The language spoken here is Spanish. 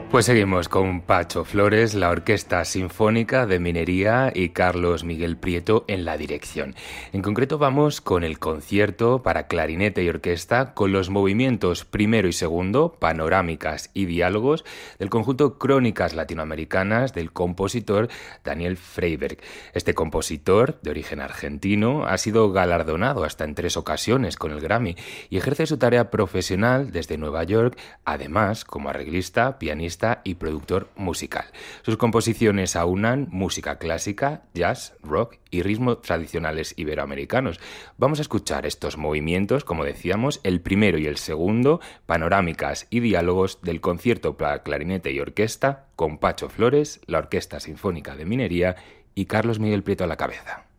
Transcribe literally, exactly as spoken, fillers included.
Pues seguimos con Pacho Flores, la Orquesta Sinfónica de Minería y Carlos Miguel Prieto en la dirección. En concreto vamos con el concierto para clarinete y orquesta con los movimientos primero y segundo, panorámicas y diálogos del conjunto Crónicas Latinoamericanas del compositor Daniel Freiberg. Este compositor, de origen argentino, ha sido galardonado hasta en tres ocasiones con el Grammy y ejerce su tarea profesional desde Nueva York, además como arreglista, pianista y productor musical. Sus composiciones aunan música clásica, jazz, rock y ritmos tradicionales iberoamericanos. Vamos a escuchar estos movimientos, como decíamos, el primero y el segundo, panorámicas y diálogos del concierto para clarinete y orquesta con Pacho Flores, la Orquesta Sinfónica de Minería y Carlos Miguel Prieto a la cabeza.